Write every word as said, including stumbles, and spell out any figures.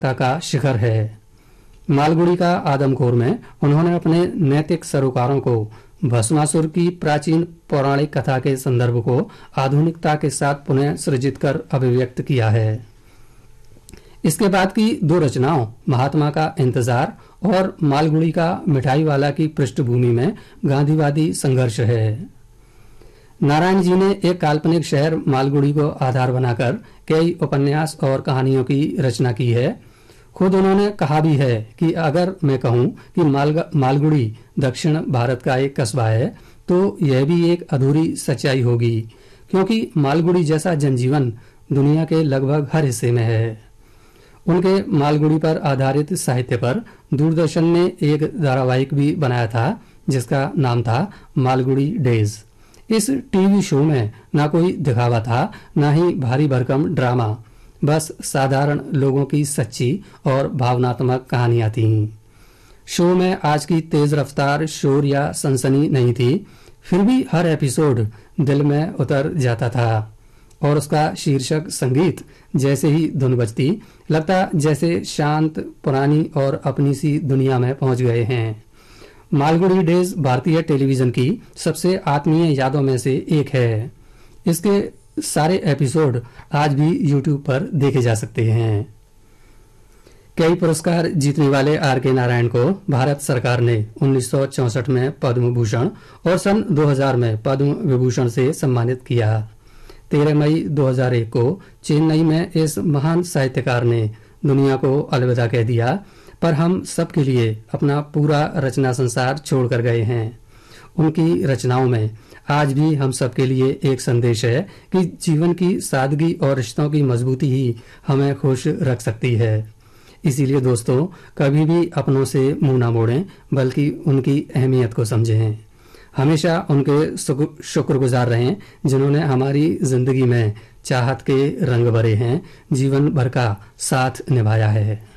का शिखर है। मालगुडी का आदमखोर में उन्होंने अपने नैतिक सरोकारों को भस्मासुर की प्राचीन पौराणिक कथा के संदर्भ को आधुनिकता के साथ पुनः सृजित कर अभिव्यक्त किया है। इसके बाद की दो रचनाओं महात्मा का इंतजार और मालगुडी का मिठाई वाला की पृष्ठभूमि में गांधीवादी संघर्ष है। नारायण जी ने एक काल्पनिक शहर मालगुडी को आधार बनाकर कई उपन्यास और कहानियों की रचना की है। खुद उन्होंने कहा भी है कि अगर मैं कहूं कि मालगुडी दक्षिण भारत का एक कस्बा है तो यह भी एक अधूरी सच्चाई होगी, क्योंकि मालगुडी जैसा जनजीवन दुनिया के लगभग हर हिस्से में है। उनके मालगुडी पर आधारित साहित्य पर दूरदर्शन ने एक धारावाहिक भी बनाया था जिसका नाम था मालगुडी डेज। इस टीवी शो में ना कोई दिखावा था, ना ही भारी भरकम ड्रामा, बस साधारण लोगों की सच्ची और भावनात्मक कहानियां थीं। शो में आज की तेज रफ्तार शोर या सनसनी नहीं थी, फिर भी हर एपिसोड दिल में उतर जाता था और उसका शीर्षक संगीत जैसे ही धुन बजती लगता जैसे शांत पुरानी और अपनी सी दुनिया में पहुंच गए हैं। मालगुडी डेज भारतीय टेलीविजन की सबसे आत्मीय यादों में से एक है। इसके सारे एपिसोड आज भी यूट्यूब पर देखे जा सकते हैं। कई पुरस्कार जीतने वाले आर के नारायण को भारत सरकार ने उन्नीस सौ चौसठ में पद्म भूषण और सन दो हज़ार में पद्म विभूषण से सम्मानित किया। तेरह मई दो हज़ार एक को चेन्नई में इस महान साहित्यकार ने दुनिया को अलविदा कह दिया, पर हम सब के लिए अपना पूरा रचना संसार छोड़कर गए हैं। उनकी रचनाओं में आज भी हम सब के लिए एक संदेश है कि जीवन की सादगी और रिश्तों की मजबूती ही हमें खुश रख सकती है। इसीलिए दोस्तों, कभी भी अपनों से मुंह ना मोड़ें, बल्कि उनकी अहमियत को समझें। हमेशा उनके शुक्रगुजार रहें जिन्होंने हमारी जिंदगी में चाहत के रंग भरे हैं, जीवन भर का साथ निभाया है।